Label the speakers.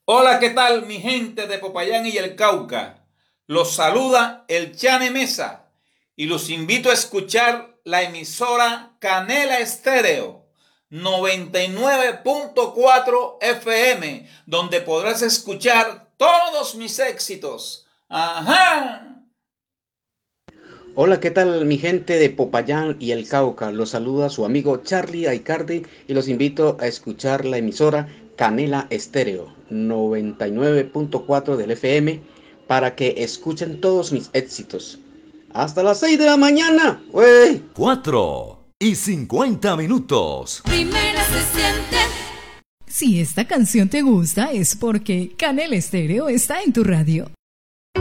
Speaker 1: Hola, ¿qué tal mi gente de Popayán y el Cauca? Los saluda el Chane Mesa y los invito a escuchar la emisora Canela Estéreo 99.4 FM, donde podrás escuchar todos mis éxitos. ¡Ajá!
Speaker 2: Hola, ¿qué tal mi gente de Popayán y el Cauca? Los saluda su amigo Charlie Aicardi y los invito a escuchar la emisora Canela Estéreo 99.4 del FM para que escuchen todos mis éxitos. Hasta las 6 de la mañana, wey.
Speaker 3: 4:50.
Speaker 4: Primero se siente.
Speaker 5: Si esta canción te gusta es porque Canela Estéreo está en tu radio.